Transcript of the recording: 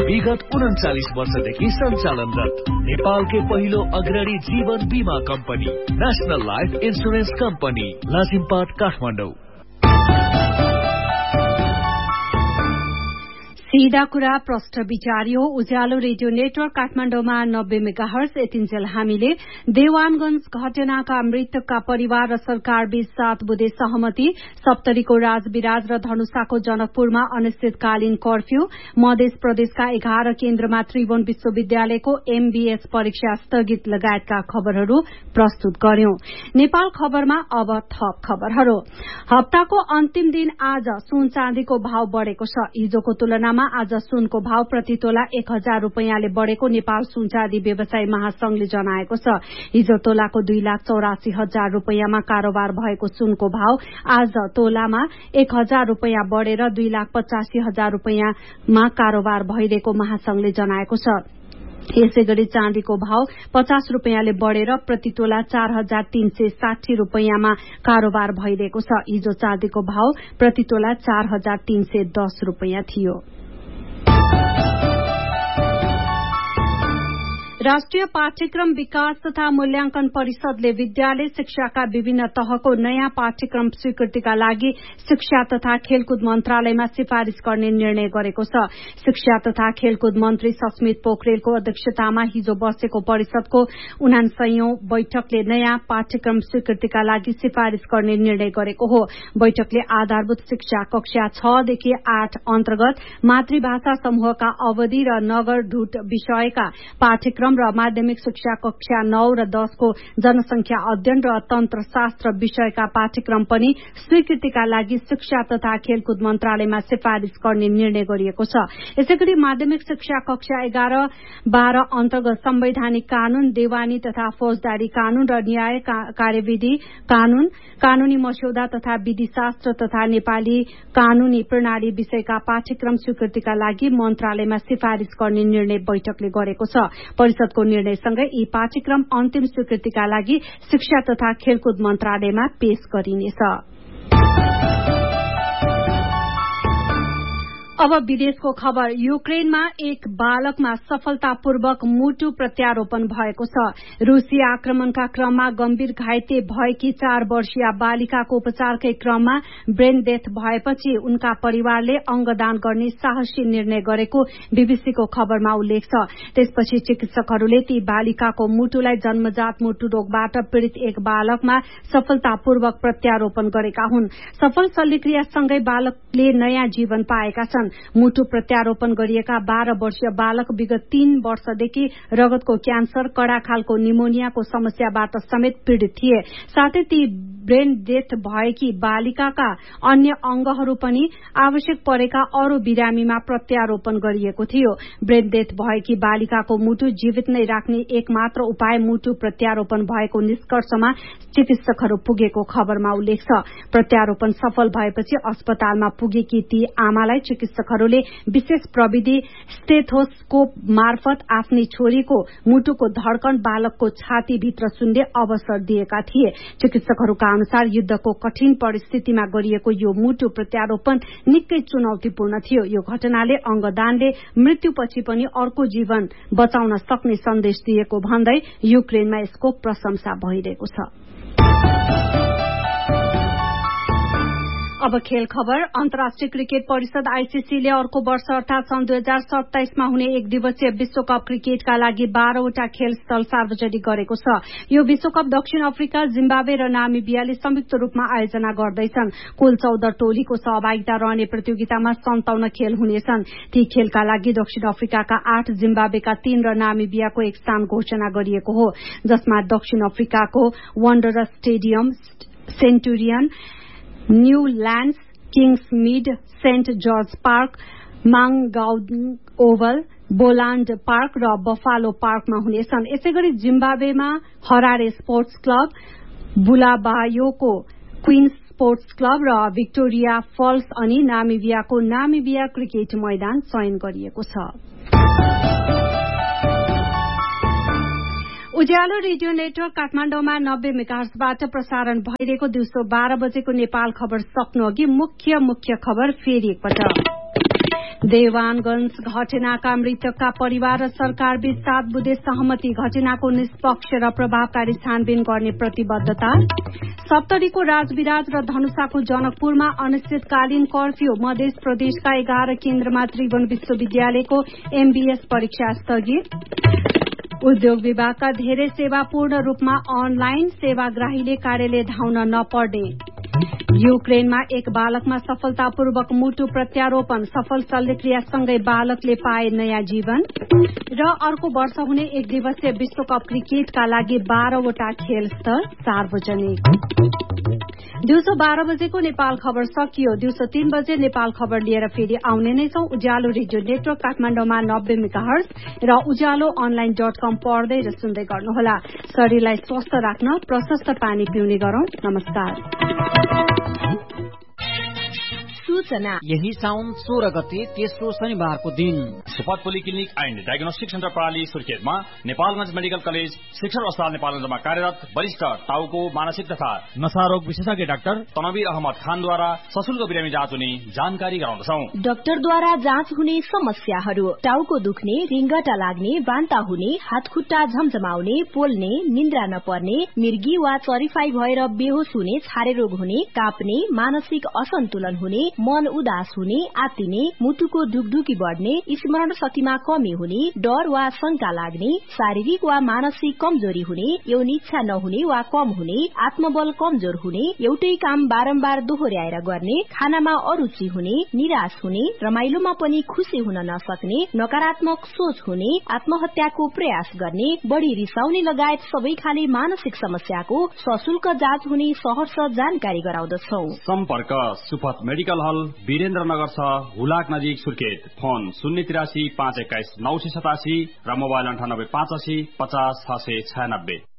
विगत 39 वर्षदेखि सञ्चालनरत नेपालकै पहिलो अग्रणी जीवन बीमा company national life insurance company Lazimpat Kathmandu. सीधा कुरा प्रष्ट विचारियो। उज्यालो रेडियो नेटवर्क काठमाडौँमा 90 मेगाहर्ज। यतिन्जेल हामीले देवानगंज घटनाका मृतकका परिवार र सरकार बीच 7 बुँदे सहमति, सप्तरीको राजविराज र धनुषाको जनकपुरमा अनिश्चितकालीन कर्फ्यू, मध्य प्रदेशका 11 केन्द्रमा त्रिभुवन विश्वविद्यालयको एमबीएस परीक्षा स्थगित लगायतका खबरहरू प्रस्तुत गर्यौं। नेपाल खबरमा अब थप खबरहरू। हप्ताको अन्तिम दिन आज सुन चाँदीको भाव बढेको छ। हिजोको तुलनामा आज सुनको भाव प्रति तोला 1000 रूपैयाँले बढेको नेपाल सुन चाँदी व्यवसायी महासंघले जनाएको छ। हिजो तोलाको 2,84,000 रूपैयाँमा कारोबार भएको सुनको भाव आज तोलामा 1000 रूपैयाँ बढेर 2,85,000 रूपैयाँमा कारोबार भइरहेको महासंघले जनाएको छ। यसै गरी चाँदीको भाव 50 रूपैयाँले बढेर प्रति तोला 4,360 रूपैयाँमा कारोबार भइरहेको छ। हिजो चाँदीको भाव प्रति तोला 4,310 रूपैयाँ थियो। राष्ट्रिय पाठ्यक्रम विकास तथा मूल्यांकन परिषदले विद्यालय शिक्षाका विभिन्न तहको नयाँ पाठ्यक्रम स्वीकृतिका लागि शिक्षा तथा खेलकुद मन्त्रालयमा सिफारिश गर्ने निर्णय गरेको छ। शिक्षा तथा खेलकुद मन्त्री सस्मित पोखरेलको अध्यक्षतामा हिजो बसेको परिषदको 79औं बैठकले नयाँ पाठ्यक्रम स्वीकृतिका लागि सिफारिश गर्ने निर्णय गरेको हो। बैठकले आधारभूत शिक्षा कक्षा 6 देखि 8 अन्तर्गत मातृभाषा समूहका अवधि र नगर ढुट विषयका पाठ्यक्रम र माध्यमिक शिक्षा कक्षा 9 र 10 को जनसंख्या अध्ययन र तन्त्रशास्त्र विषयका पाठ्यक्रम पनि स्वीकृतिका लागि शिक्षा तथा खेलकुद मन्त्रालयमा सिफारिश गर्ने निर्णय गरिएको छ। यसैगरी माध्यमिक शिक्षा कक्षा 11-12 अन्तर्गत संवैधानिक कानून, देवानी तथा फौजदारी कानून र न्याय कार्यविधि कानून, कानूनी मस्यौदा तथा विधिशास्त्र तथा नेपाली कानूनी प्रणाली विषयका पाठ्यक्रम स्वीकृतिका लागि मन्त्रालयमा सिफारिश गर्ने निर्णय बैठकले गरेको छ। परिषदको निर्णयसँगै यी पाठ्यक्रम अन्तिम स्वीकृतिका लागि शिक्षा तथा खेलकुद मन्त्रालयमा पेश गरिनेछ। अब विदेशको खबर। युक्रेनमा एक बालकमा सफलतापूर्वक मुटु प्रत्यारोपण भएको छ। रूसी आक्रमणका क्रममा गम्भीर घाइते भएकी 4 वर्षीय बालिकाको उपचारकै क्रममा ब्रेन डेथ भएपछि उनका परिवारले अंगदान गर्ने साहसी निर्णय गरेको बीबीसीको खबरमा उल्लेख छ। त्यसपछि चिकित्सकहरूले ती बालिकाको मुटुलाई जन्मजात मुटु रोगबाट पीड़ित एक बालकमा सफलतापूर्वक प्रत्यारोपण गरेका हुन्। सफल शल्यक्रियासँगै बालकले नयाँ जीवन पाएका छन्। मुटु प्रत्यारोपण गरिएका 12 वर्षीय बालक विगत 3 वर्षदेखि रगतको क्यान्सर, कडा खालको निमोनियाको समस्याबाट समेत पीड़ित थिए। साथै ती ब्रेन डेथ भएकी बालिकाका अन्य अंगहरू पनि आवश्यक परेका अरू बिरामीमा प्रत्यारोपण गरिएको थियो। ब्रेन डेथ भएकी बालिकाको मुटु जीवित नै राख्ने एकमात्र उपाय मुटु प्रत्यारोपण भएको निष्कर्षमा चिकित्सकहरू पुगेको खबरमा उल्लेख छ। प्रत्यारोपण सफल भएपछि अस्पतालमा पुगेकी ती आमालाई चिकित्सकहरूले विशेष प्रविधि स्टेथोस्कोप मार्फत आफ्नी छोरीको मुटुको धड़कन बालकको छातीभित्र सुन्ने अवसर दिएका थिए। चिकित्सकहरूका अनुसार युद्धको कठिन परिस्थितिमा गरिएको यो मुटु प्रत्यारोपण निकै चुनौतीपूर्ण थियो। यो घटनाले अंगदानले मृत्युपछि पनि अर्को जीवन बचाउन सक्ने सन्देश दिएको भन्दै युक्रेनमा यसको प्रशंसा भइरहेको छ। अब खेल खबर। अन्तर्राष्ट्रिय क्रिकेट परिषद आईसीसीले अर्को वर्ष अर्थात सन् 2027 मा हुने एक दिवसीय विश्वकप क्रिकेटका लागि 12 वटा खेल स्थल सार्वजनिक गरेको छ। यो विश्वकप दक्षिण अफ्रिका, जिम्बाब्वे र नामिबियाले संयुक्त रूपमा आयोजना गर्दैछन्। कुल 14 टोलीको सहभागिता रहने प्रतियोगितामा 57 खेल हुनेछन्। ती खेलका लागि दक्षिण अफ्रिकाका 8, जिम्बाब्वेका 3 र नामिबियाको 1 स्थान घोषणा गरिएको हो, जसमा दक्षिण अफ्रिकाको वन्डरस stadium, centurion, न्यूल्याण्ड्स, किङ्समीड, Saint George park, माङगाउङ oval, बोलाण्ड park र बफालो पार्कमा हुनेछन्। यसैगरी जिम्बाब्वेमा Harare sports club, बुलाबायोको queens sports club र भिक्टोरिया फल्स अनि नामिबियाको नामिबिया क्रिकेट मैदान चयन गरिएको छ। उज्यालो रेडियो नेटवर्क काठमाडौँमा 90 मेगाहर्जबाट प्रसारण भइरहेको दिउँसो 12 बजेको नेपाल खबर सक्नु अघि मुख्य खबर फेरि एकपटक। देवानगंज घटनाका मृतकका परिवार र सरकार बीच 7 बुँदे सहमति, घटनाको निष्पक्ष र प्रभावकारी छानबिन गर्ने प्रतिबद्धता। सप्तरीको राजविराज र धनुषाको जनकपुरमा अनिश्चितकालीन कर्फ्यू, मध्य प्रदेशका 11 केन्द्रमा त्रिभुवन विश्वविद्यालयको एमबीएस परीक्षा स्थगित। उद्योग विभागका धेरै सेवा पूर्ण रूपमा अनलाइन, सेवाग्राहीले कार्यालय धाउन नपर्ने। युक्रेनमा एक बालकमा सफलतापूर्वक मुटु प्रत्यारोपण, सफल शल्यक्रियासँगै बालकले पाए नयाँ जीवन। र अर्को वर्ष हुने 1 दिवसीय विश्वकप क्रिकेटका लागि 12 वटा खेल स्तर सार्वजनिक। दिउँसो 12 बजेको नेपाल खबर सकियो। दिउँसो 3 बजे नेपाल खबर लिएर फेरि आउने नै छौं। उज्यालो रेडियो नेटवर्क काठमाडौँमा 90 मेगाहर्ज र उज्यालो अनलाइन.com पढ्दै र सुन्दै गर्नुहोला। शरीरलाई स्वस्थ राख्न प्रशस्त पानी पिउने गरौं। नमस्कार। सूचना यही साउन 16 गते तेस्रो शनिबारको दिन सुपथ पोलिक्लिनिक एन्ड डायग्नोस्टिक सेन्टर प्रणाली सुर्खेतमा नेपालगञ्ज मेडिकल कलेज शिक्षण अस्पताल नेपालगञ्जमा कार्यरत वरिष्ठ टाउको मानसिक तथा नशारोग विशेषज्ञ डाक्टर तनवीर अहमद खानद्वारा सशुल्क बिरामी जाँच हुने जानकारी गराउँदछौ। डाक्टरद्वारा जाँच हुने समस्याहरू: टाउको दुख्ने, रिङ्गटा लाग्ने, बान्ता हुने, हातखुट्टा झमझमाउने, पोल्ने, निन्द्रा नपर्ने, मिर्गी वा चरिफाई भएर बेहोस हुने, छारे रोग हुने, काप्ने, मानसिक असन्तुलन हुने, मन उदास हुने, आत्तिने, मुटुको ढुकढुकी बढ्ने, स्मरण शक्तिमा कमी हुने, डर वा शंका लाग्ने, शारीरिक वा मानसिक कमजोरी हुने, यौन इच्छा नहुने वा कम हुने, आत्मबल कमजोर हुने, एउटै काम बारम्बार दोहोर्याएर गर्ने, खानामा अरुचि हुने, निराश हुने, रमाइलोमा पनि खुशी हुन नसक्ने, नकारात्मक सोच हुने, आत्महत्याको प्रयास गर्ने, बढ़ी रिसाउने लगायत सबै खाले मानसिक समस्याको सशुल्क जाँच हुने सहर्ष जानकारी गराउँदछौ। सम्पर्क सुपथ मेडिकल हल, वीरेन्द्रनगर 6, हुलाक नजिक सुर्खेत। फोन 083 521 987 र मोबाइल 98 85 50 696।